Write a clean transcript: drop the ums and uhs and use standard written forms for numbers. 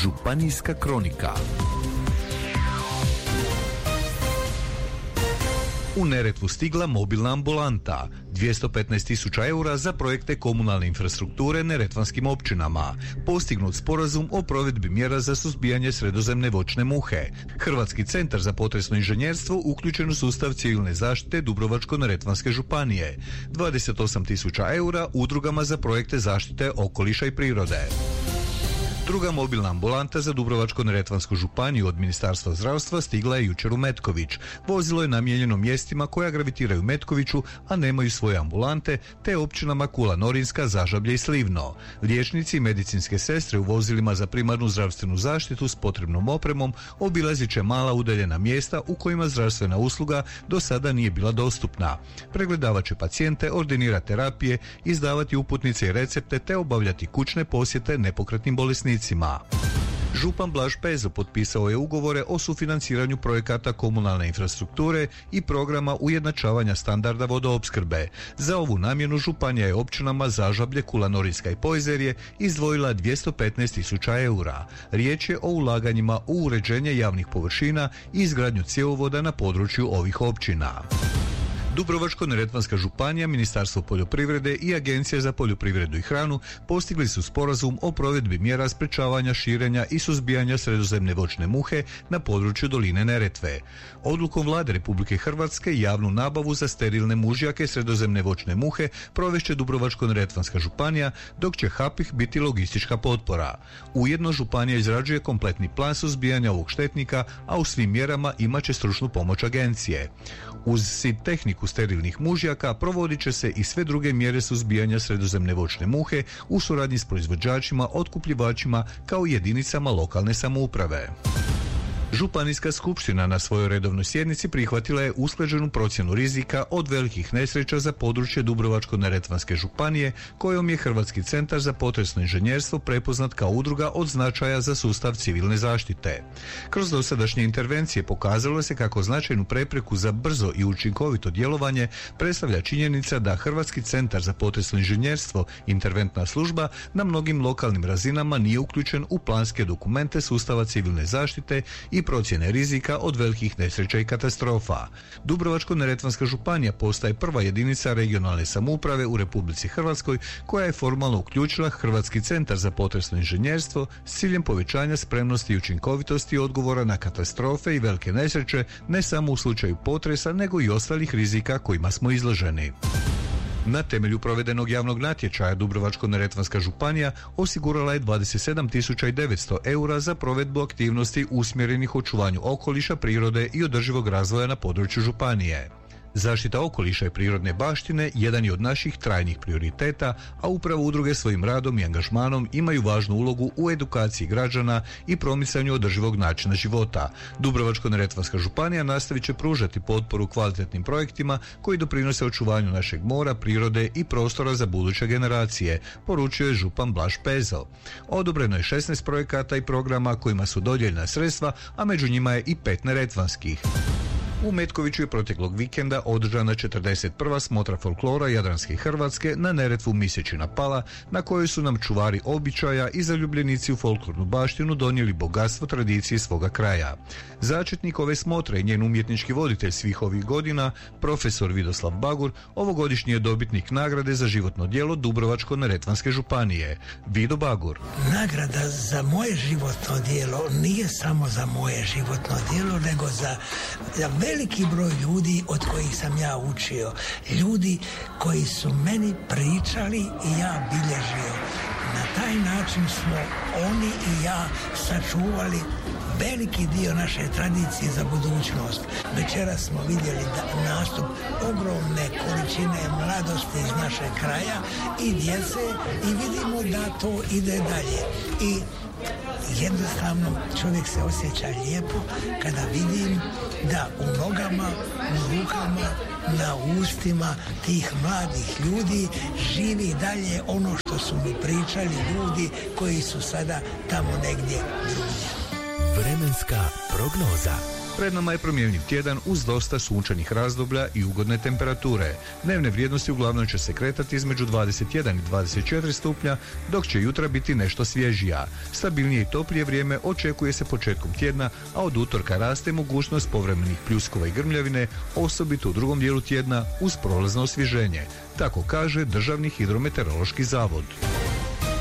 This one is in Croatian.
Županijska kronika. U Neretvu stigla mobilna ambulanta, 215.000 eura za projekte komunalne infrastrukture neretvanskim općinama, postignut sporazum o provedbi mjera za suzbijanje sredozemne voćne muhe. Hrvatski centar za potresno inženjerstvo uključen u sustav civilne zaštite Dubrovačko-neretvanske županije, 28.000 eura udrugama za projekte zaštite okoliša i prirode. Druga mobilna ambulanta za Dubrovačko-neretvansku županiju od Ministarstva zdravstva stigla je jučer u Metković. Vozilo je namijenjeno mjestima koja gravitiraju Metkoviću, a nemaju svoje ambulante, te općinama Kula Norinska, Zažablje i Slivno. Liječnici i medicinske sestre u vozilima za primarnu zdravstvenu zaštitu s potrebnom opremom obilazit će mala udaljena mjesta u kojima zdravstvena usluga do sada nije bila dostupna. Pregledavat će pacijente, ordinirati terapije, izdavati uputnice i recepte te obavljati kućne posjete nepokretnim bolesnicima. Župan Blaž Pezo potpisao je ugovore o sufinanciranju projekata komunalne infrastrukture i programa ujednačavanja standarda vodoopskrbe. Za ovu namjenu županija je općinama Zažablje, Kula Norinska i Pojzerje izdvojila 215.000 eura. Riječ je o ulaganjima u uređenje javnih površina i izgradnju cjevovoda na području ovih općina. Dubrovačko-neretvanska županija, Ministarstvo poljoprivrede i Agencija za poljoprivredu i hranu postigli su sporazum o provedbi mjera sprečavanja, širenja i suzbijanja sredozemne voćne muhe na području doline Neretve. Odlukom Vlade Republike Hrvatske javnu nabavu za sterilne mužjake sredozemne voćne muhe provešće Dubrovačko-neretvanska županija, dok će HAPIH biti logistička potpora. Ujedno županija izrađuje kompletni plan suzbijanja ovog štetnika, a u svim mjerama imat će stručnu pomoć agencije. Uz SID tehniku sterilnih mužjaka provodit će se i sve druge mjere suzbijanja sredozemne voćne muhe u suradnji s proizvođačima, otkupljivačima kao i jedinicama lokalne samouprave. Županijska skupština na svojoj redovnoj sjednici prihvatila je usklađenu procjenu rizika od velikih nesreća za područje Dubrovačko-neretvanske županije, kojom je Hrvatski centar za potresno inženjerstvo prepoznat kao udruga od značaja za sustav civilne zaštite. Kroz dosadašnje intervencije pokazalo se kako značajnu prepreku za brzo i učinkovito djelovanje predstavlja činjenica da Hrvatski centar za potresno inženjerstvo, interventna služba, na mnogim lokalnim razinama nije uključen u planske dokumente sustava civilne zaštite i procjene rizika od velikih nesreća i katastrofa. Dubrovačko-neretvanska županija postaje prva jedinica regionalne samouprave u Republici Hrvatskoj koja je formalno uključila Hrvatski centar za potresno inženjerstvo s ciljem povećanja spremnosti i učinkovitosti odgovora na katastrofe i velike nesreće, ne samo u slučaju potresa, nego i ostalih rizika kojima smo izloženi. Na temelju provedenog javnog natječaja Dubrovačko-neretvanska županija osigurala je 27.900 eura za provedbu aktivnosti usmjerenih očuvanju okoliša, prirode i održivog razvoja na području županije. Zaštita okoliša i prirodne baštine jedan je od naših trajnih prioriteta, a upravo udruge svojim radom i angažmanom imaju važnu ulogu u edukaciji građana i promicanju održivog načina života. Dubrovačko-neretvanska županija nastavit će pružati potporu kvalitetnim projektima koji doprinose očuvanju našeg mora, prirode i prostora za buduće generacije, poručio je župan Blaž Pezo. Odobreno je 16 projekata i programa kojima su dodijeljena sredstva, a među njima je i 5 neretvanskih. U Metkoviću je proteklog vikenda održana 41. smotra folklora Jadranske Hrvatske na Neretvu Misečina Pala, na kojoj su nam čuvari običaja i zaljubljenici u folklornu baštinu donijeli bogatstvo tradicije svoga kraja. Začetnik ove smotre i njen umjetnički voditelj svih ovih godina, profesor Vidoslav Bagur, ovogodišnji je dobitnik nagrade za životno djelo Dubrovačko-neretvanske županije. Vido Bagur. Nagrada za moje životno djelo nije samo za moje životno djelo, nego za veliki broj ljudi od kojih sam ja učio. Ljudi koji su meni pričali i ja bilježio. Na taj način smo oni i ja sačuvali veliki dio naše tradicije za budućnost. Večeras smo vidjeli nastup ogromne količine mladosti iz našeg kraja i djece i vidimo da to ide dalje. I jednostavno čovjek se osjeća lijepo kada vidim da u nogama, u rukama, na ustima tih mladih ljudi živi dalje ono što su mi pričali ljudi koji su sada tamo negdje drugdje. Vremenska prognoza. Pred nama je promjenjiv tjedan uz dosta sunčanih razdoblja i ugodne temperature. Dnevne vrijednosti uglavnom će se kretati između 21 i 24 stupnja, dok će jutra biti nešto svježija. Stabilnije i toplije vrijeme očekuje se početkom tjedna, a od utorka raste mogućnost povremenih pljuskova i grmljavine, osobito u drugom dijelu tjedna uz prolazno osvježenje. Tako kaže Državni hidrometeorološki zavod.